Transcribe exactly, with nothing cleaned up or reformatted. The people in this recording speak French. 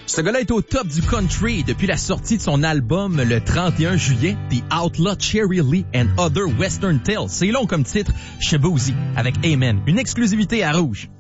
Ce gars-là est au top du country depuis la sortie de son album le trente et un juillet, The Outlaw Cherry Lee and Other Western Tales. C'est long comme titre, Shaboozey avec Amen. Une exclusivité à Rouge.